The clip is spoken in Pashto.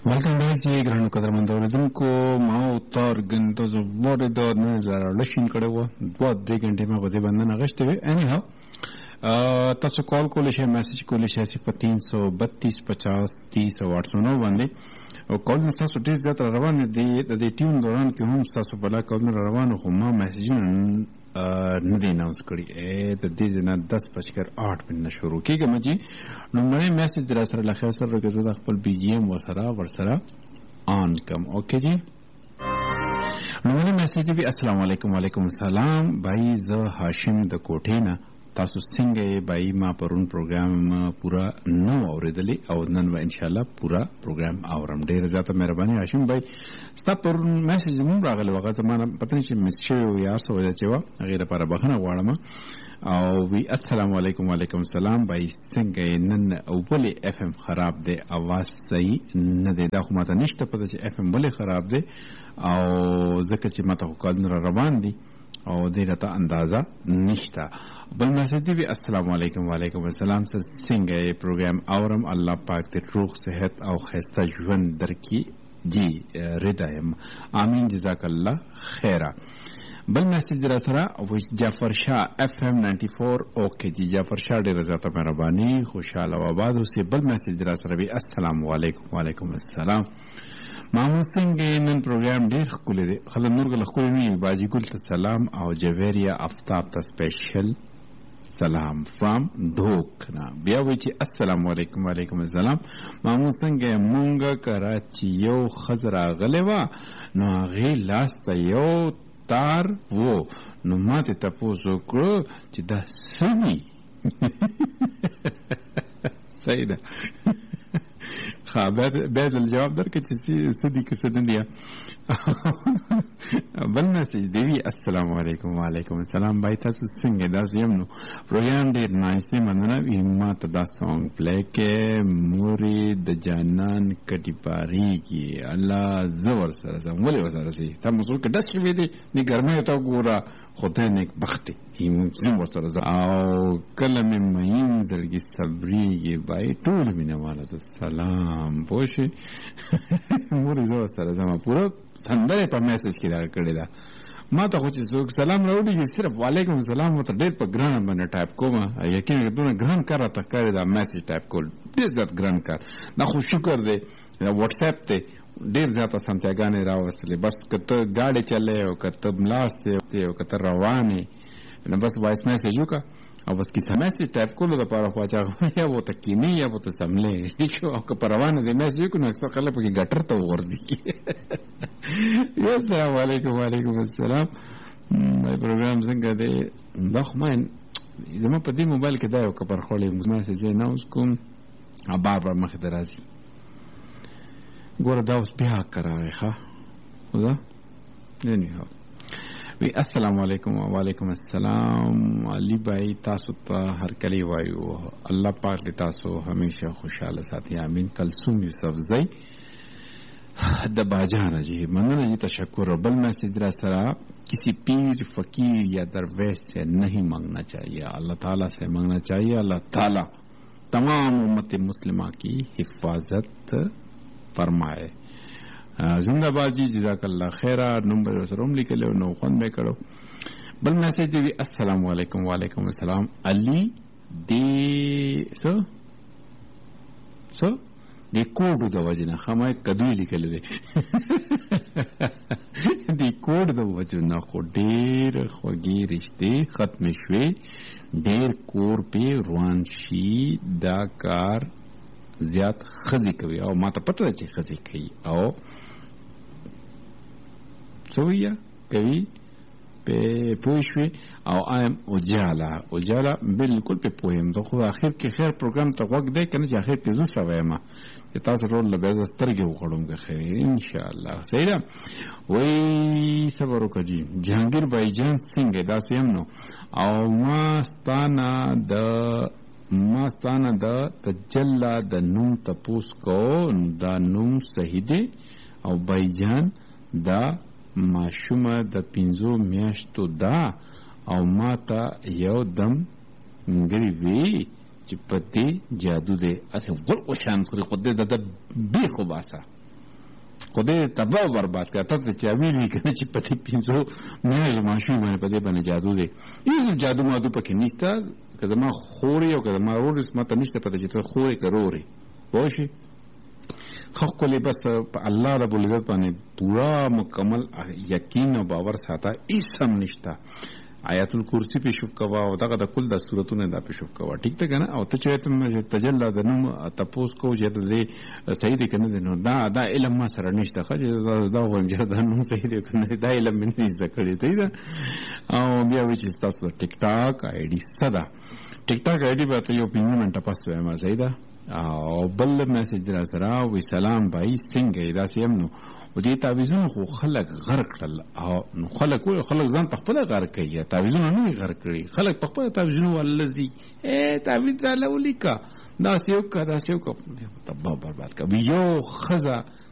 Welcome back to Grand Kadramandor. Junko Mao Torgan to the Vodidor Lashin Kadewa, what they can take up with the Bandana Resteve. Anyhow, that's a call coalition message coalition Sipatin, so Batis Pachas, Tis or Watson one day. Or calling Sassotis that Ravan, the tune the run Kim Sassobala, calling Ravan, Homa message and ندی ناوز کړی د دې نه 10 بجکر 8 منټه شروع کیږي مجي نو مې میسج در سره لخوا سره راګزه د خپل بي جي ام ورسره آن کم اوکے جی نو مې میسج دی السلام علیکم وعلیکم السلام بھائی زه هاشم د کوټې نه تاسو څنګه بھائی ما پرون پروګرام پورا نو اوریدلی او نن ان شاء الله پورا پروګرام اورم ډیر زیاته مهرباني هاشم بھائی ستا پرون میسج مون راغلی وغه زمانه پته نشي مسشو یا څه وجه چې وا غیر لپاره بخنه غواړم او وی السلام علیکم وعلیکم السلام بھائی څنګه نن اول اف ام خراب دی اواز صحیح نه دی دا خو ماته نشته پته چې اف ام ولې خراب دی او ځکه چې ماته کال روان دي او دې راته اندازه نشته بل مسجد دی السلام علیکم وعلیکم السلام څنګه پروګرام اورم الله پاک دې روغ صحت او خسته ژوند درکې جی ردایم امين جزاک الله خیره بل مسجد را سره جعفر شاه اف ام 94 اوکے جی جعفر شاه ډیر زیاته مهرباني خوشاله و آباد اوسې بل مسجد را سره به السلام علیکم وعلیکم السلام معمول څنګه نن پروګرام ډیر ښکلی دی خلک نور ګل ښکلی نه باجی ګل ته سلام او جویریا افتاب ته سپیشل سلام فرام ډوکنا بیا وی چې السلام علیکم وعلیکم السلام معمول څنګه مونږه کراچي یو خزرا غلوا نو هغه لاس ته یو تار وو نو ماته تاسو کړو چې دا سړي صحیح ده بعد الجواب درکې چې سدي کې سدنیا بل مسیج دی السلام علیکم وعلیکم السلام بھائی تاسو څنګه دا زم نو پروګرام ډیر نایس دی مننه ما ته دا سونګ پلی کې موري د جانان کټی پاری کی الله زور سره ولې وسره سي تاسو کې داسې وی دي د ګرمه ته ګورا خدای نیک بختي هم ورسره او کلمه مې درګي صبرېږي بھائی ټول مینه والا سلام پوښي موري زو سره زما پورا سندره په میسج کې دا کړی دا ما ته خو چې څوک سلام راوړي صرف وعلیکم السلام ته ډېر په ګران باندې ټایپ کوم یقینا دونه ګران کار ته کړی دا میسج ټایپ کول ډېر زیات ګران کار دا خو شکر دی واتس اپ ته ډېر زیات سمتیاګانې راوستلې بس کته گاډي چلے او کته ملاسته او کته روانه نو بس وایس میسج وکړه او بس کیسه میسج ټایپ کولو د پاره خواچا یا وو تکینی یا وو ته سملې شو او که پروانه دې میسج کو نو اکثر خلک په ګټر ته ورځي السلام علیکم وعلیکم السلام مې پروګرام څنګه دی دا خو مې زما په دې موبایل کې دا یو کبر خولې میسج نه اوس کوم بار مخ درازي ګوره دا اوس بیا کراوي ښه ودا نه هو وی السلام علیکم وعلیکم السلام علی بھائی تاسو ته هر کلی وایو الله پاک دې تاسو همیشه خوشاله ساتي امين کلثوم یوسف زئی د باجان جی مننه جی تشکر بل مسجد را سره کسی پیر فقیر یا درویش سے نہیں مانگنا چاہیے اللہ تعالیٰ سے مانگنا چاہیے اللہ تعالیٰ تمام امت مسلمہ کی حفاظت فرمائے زندہ بازی جزاک اللہ خیرہ نمبر سروم لکھلے نو خوند میں کرو بل میسج دی السلام علیکم وعلیکم السلام علی دی سو دی کوډ د وجنه خمه کدوې لیکل دي دی کوډ د وجنه خو ډېر خوږی رشته ختم شوي ډېر کور په روان شي دا کار زیات خزي کوي او ماته پته چې خزي کوي او سویا کوي په پوښوي او ایم اوجالا بالکل په پوهم زه خو اخر کې خیر پروګرام ته وګ دی کنه چې اخر کې زه سویم چې تاسو رول لبه سترګې وخړم که خیر ان شاء الله صحیح ده وای صبر وکړئ جهانگیر بھائی جان څنګه دا سیم نو او ما ستانه د تجلا د نوم تپوس کو دا نوم صحیح دی او بھائی جان دا ماشومه د 5 میاشتو دا او ما ته یو دم نګری وی چې پتی جادو دې اته ور او شان خوري خو دې د به خو باسه خدای تباہ برباد کړه ته چې ویلي کنه چې پتی پینځو مې ماشوم باندې پدې باندې جادو دی هیڅ جادو مادو پکې نشته کله ما خوري او کله ما ورس ماته نشته پته چې ته خوري کروري واشي خو کله بس الله رب العزت باندې پورا مکمل یقین او باور ساته هیڅ هم نشته آیات الکرسی په شوف کوا او دغه د کل د سورتونو دا په شوف کوا ټیک ته کنه او ته چې تجلا د نوم تپوس کو چې د صحیح دي کنه نو دا علم ما سره نشته خو دا وایم چې دا نو صحیح دي کنه دا علم من نشته کړی دی او بیا وچ تاسو ټیک ټاک آی ډی صدا ټیک ټاک آی ډی به ته یو 5 منټه پس وایم صحیح ده او بل میسج را سره وی سلام بھائی څنګه دا سیم نو و دې تعویذونو خو خلک غرق کړل او خلک ځان په خپل غرق کوي تعویذونه نه غرق کړي خلک په خپل تعویذونو ولذي تعویذ را لولیکا دا سیو کا تباہ برباد کا یو خزا